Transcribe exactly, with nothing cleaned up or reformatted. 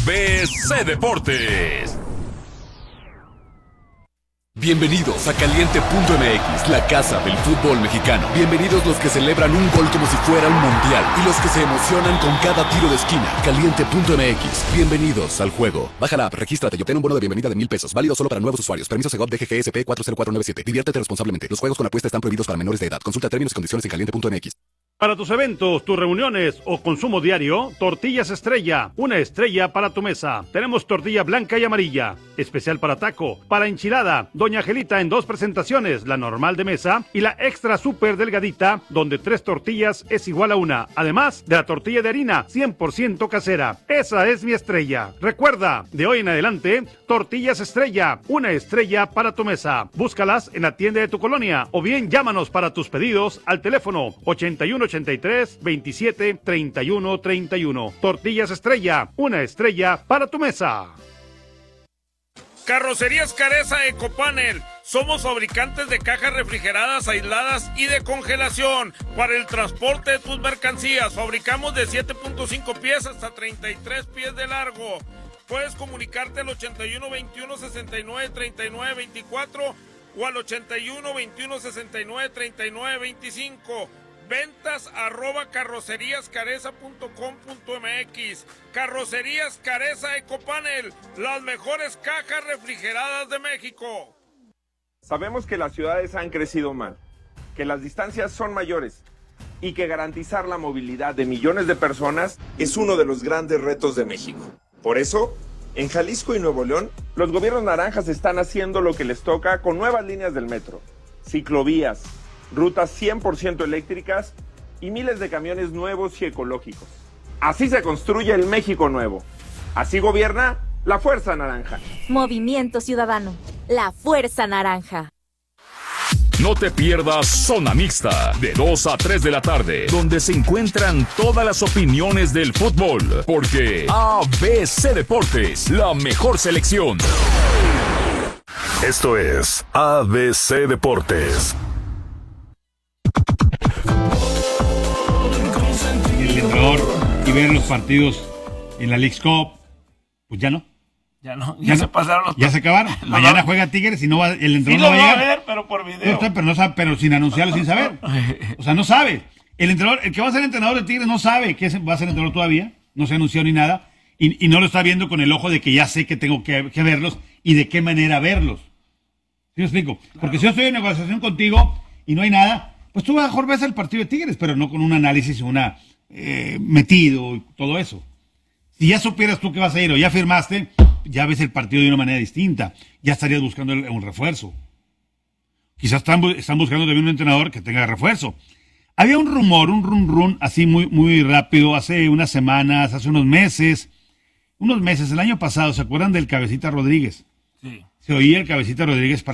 B C Deportes. Bienvenidos a Caliente punto M X, la casa del fútbol mexicano. Bienvenidos los que celebran un gol como si fuera un mundial y los que se emocionan con cada tiro de esquina. Caliente punto M X, bienvenidos al juego. Baja la app, regístrate y obtén un bono de bienvenida de mil pesos, válido solo para nuevos usuarios. Permiso Segov D G G S P cuatro cero cuatro nueve siete. Diviértete responsablemente. Los juegos con apuesta están prohibidos para menores de edad. Consulta términos y condiciones en caliente punto M X. Para tus eventos, tus reuniones o consumo diario, Tortillas Estrella, una estrella para tu mesa. Tenemos tortilla blanca y amarilla, especial para taco, para enchilada, Doña Angelita en dos presentaciones, la normal de mesa y la extra super delgadita, donde tres tortillas es igual a una, además de la tortilla de harina, cien por ciento casera. Esa es mi estrella. Recuerda, de hoy en adelante, Tortillas Estrella, una estrella para tu mesa. Búscalas en la tienda de tu colonia o bien llámanos para tus pedidos al teléfono ochenta y uno ochenta y tres veintisiete treinta y uno treinta y uno. Tortillas Estrella, una estrella para tu mesa. Carrocerías Careza Ecopanel. Somos fabricantes de cajas refrigeradas, aisladas y de congelación para el transporte de tus mercancías. Fabricamos de siete punto cinco pies hasta treinta y tres pies de largo. Puedes comunicarte al ochenta y uno veintiuno sesenta y nueve treinta y nueve veinticuatro o al ochenta y uno veintiuno sesenta y nueve treinta y nueve veinticinco. Ventas arroba carrocerías careza punto com punto M X. Carrocerías Careza Ecopanel, las mejores cajas refrigeradas de México. Sabemos que las ciudades han crecido mal, que las distancias son mayores y que garantizar la movilidad de millones de personas es uno de los grandes retos de México. Por eso, en Jalisco y Nuevo León, los gobiernos naranjas están haciendo lo que les toca con nuevas líneas del metro, ciclovías, rutas cien por ciento eléctricas y miles de camiones nuevos y ecológicos. Así se construye el México nuevo. Así gobierna la Fuerza Naranja. Movimiento Ciudadano, la Fuerza Naranja. No te pierdas Zona Mixta, de dos a tres de la tarde, donde se encuentran todas las opiniones del fútbol, porque A B C Deportes, la mejor selección. Esto es A B C Deportes. El entrenador y ver los partidos en la Leagues Cup, pues ya no. Ya no, ya, Ya se no, pasaron los ya se acabaron. No, Mañana no. juega Tigres y no va, el entrenador Sí no lo va a va a llegar. ver, pero por video. No está, pero, no sabe, pero sin anunciarlo, sin saber. O sea, no sabe. El entrenador, el que va a ser entrenador de Tigres no sabe que va a ser entrenador todavía. No se ha anunciado ni nada. Y, y no lo está viendo con el ojo de que ya sé que tengo que, que verlos y de qué manera verlos. ¿Sí me explico? Porque si yo estoy en negociación contigo y no hay nada, pues tú a lo mejor ves el partido de Tigres, pero no con un análisis, una eh, metido y todo eso. Si ya supieras tú que vas a ir o ya firmaste, ya ves el partido de una manera distinta. Ya estarías buscando el, un refuerzo. Quizás están, están buscando también un entrenador que tenga refuerzo. Había un rumor, un run run así muy, muy rápido, hace unas semanas, hace unos meses, unos meses, el año pasado, ¿se acuerdan del Cabecita Rodríguez? Sí. Se oía el Cabecita Rodríguez para